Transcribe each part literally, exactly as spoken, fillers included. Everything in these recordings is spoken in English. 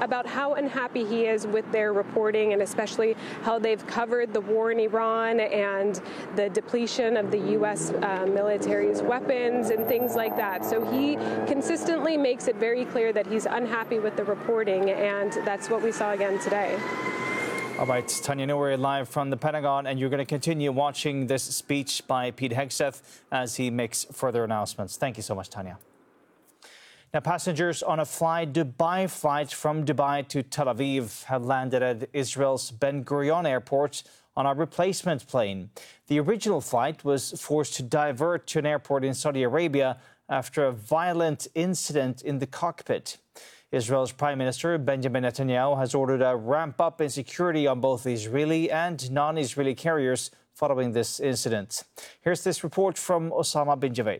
about how unhappy he is with their reporting, and especially how they've covered the war in Iran and the depletion of the U S uh, military's weapons and things like that. So he consistently makes it very clear that he's unhappy with the reporting, and that's what we saw again today. All right, Tanya Nouri live from the Pentagon, and you're going to continue watching this speech by Pete Hegseth as he makes further announcements. Thank you so much, Tanya. Now, passengers on a Fly Dubai flight from Dubai to Tel Aviv have landed at Israel's Ben Gurion Airport on a replacement plane. The original flight was forced to divert to an airport in Saudi Arabia after a violent incident in the cockpit. Israel's Prime Minister Benjamin Netanyahu has ordered a ramp-up in security on both Israeli and non-Israeli carriers following this incident. Here's this report from Osama bin Javed.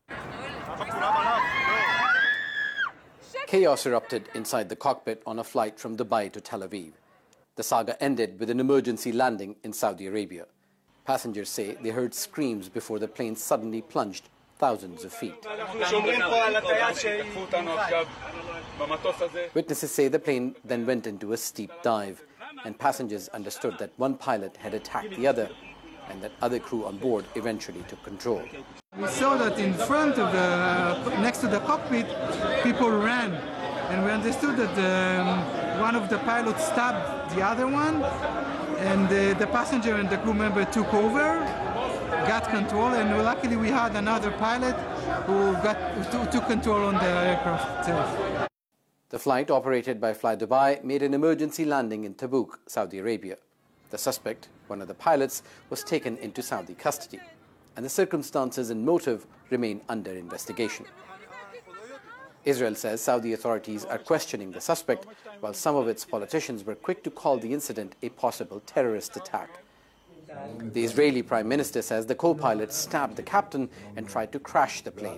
Chaos erupted inside the cockpit on a flight from Dubai to Tel Aviv. The saga ended with an emergency landing in Saudi Arabia. Passengers say they heard screams before the plane suddenly plunged thousands of feet. Witnesses say the plane then went into a steep dive, and passengers understood that one pilot had attacked the other, and that other crew on board eventually took control. We saw that in front of the, next to the cockpit, people ran, and we understood that um, one of the pilots stabbed the other one, and the, the passenger and the crew member took over, got control, and luckily we had another pilot who got who took control on the aircraft itself. The flight, operated by Fly Dubai, made an emergency landing in Tabuk, Saudi Arabia. The suspect, one of the pilots, was taken into Saudi custody, and the circumstances and motive remain under investigation. Israel says Saudi authorities are questioning the suspect, while some of its politicians were quick to call the incident a possible terrorist attack. The Israeli Prime Minister says the co-pilot stabbed the captain and tried to crash the plane.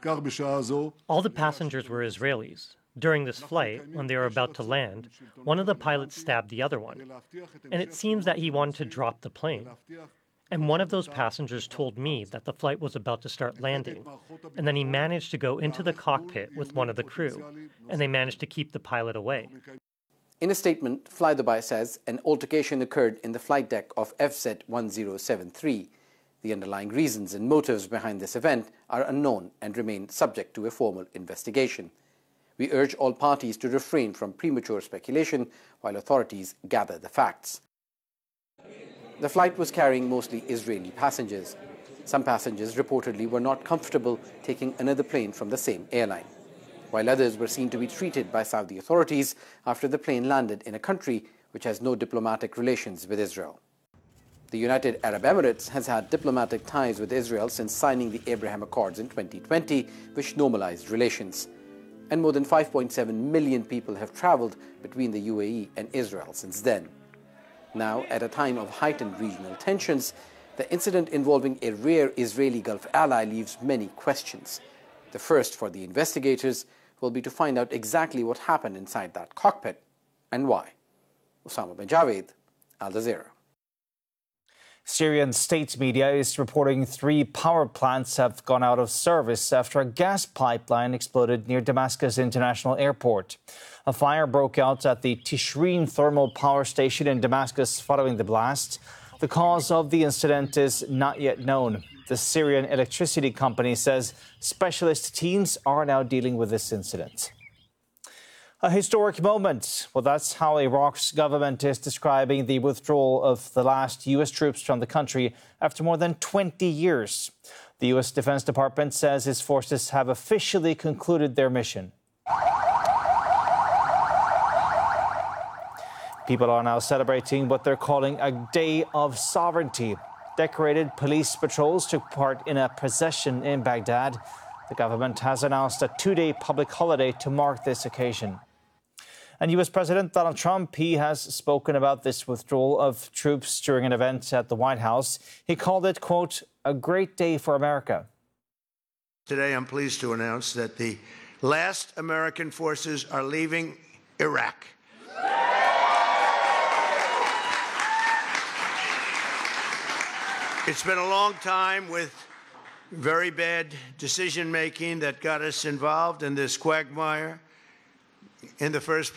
All the passengers were Israelis. During this flight, when they were about to land, one of the pilots stabbed the other one. And it seems that he wanted to drop the plane. And one of those passengers told me that the flight was about to start landing. And then he managed to go into the cockpit with one of the crew, and they managed to keep the pilot away. In a statement, Fly Dubai says an altercation occurred in the flight deck of F Z one zero seven three. The underlying reasons and motives behind this event are unknown and remain subject to a formal investigation. We urge all parties to refrain from premature speculation while authorities gather the facts. The flight was carrying mostly Israeli passengers. Some passengers reportedly were not comfortable taking another plane from the same airline, while others were seen to be treated by Saudi authorities after the plane landed in a country which has no diplomatic relations with Israel. The United Arab Emirates has had diplomatic ties with Israel since signing the Abraham Accords in twenty twenty, which normalized relations. And more than five point seven million people have traveled between the U A E and Israel since then. Now, at a time of heightened regional tensions, the incident involving a rare Israeli Gulf ally leaves many questions. The first for the investigators will be to find out exactly what happened inside that cockpit and why. Osama bin Javed, Al Jazeera. Syrian state media is reporting three power plants have gone out of service after a gas pipeline exploded near Damascus International Airport. A fire broke out at the Tishreen thermal power station in Damascus following the blast. The cause of the incident is not yet known. The Syrian electricity company says specialist teams are now dealing with this incident. A historic moment. Well, that's how Iraq's government is describing the withdrawal of the last U S troops from the country after more than twenty years. The U S Defense Department says its forces have officially concluded their mission. People are now celebrating what they're calling a day of sovereignty. Decorated police patrols took part in a procession in Baghdad. The government has announced a two-day public holiday to mark this occasion. And U S President Donald Trump, he has spoken about this withdrawal of troops during an event at the White House. He called it, quote, a great day for America. Today, I'm pleased to announce that the last American forces are leaving Iraq. It's been a long time with very bad decision-making that got us involved in this quagmire in the first place.